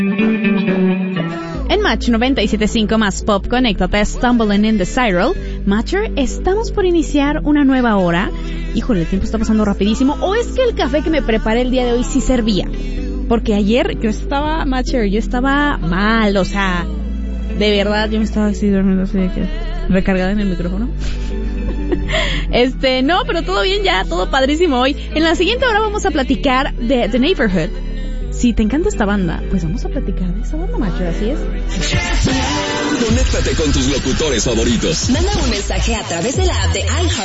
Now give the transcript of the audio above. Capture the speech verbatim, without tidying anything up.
En Match noventa y siete punto cinco más Pop, conéctate, Stumbling in the Spiral. Matcher, estamos por iniciar una nueva hora. Híjole, el tiempo está pasando rapidísimo. ¿O es que el café que me preparé el día de hoy sí servía? Porque ayer yo estaba, Matcher, yo estaba mal, o sea, de verdad, yo me estaba así durmiendo, así de que recargada en el micrófono. Este, no, pero todo bien ya, todo padrísimo hoy. En la siguiente hora vamos a platicar de The Neighborhood. Si te encanta esta banda, pues vamos a platicar de esa banda, Matcher, así es. Conéctate con tus locutores favoritos. Manda un mensaje a través de la app de iHeart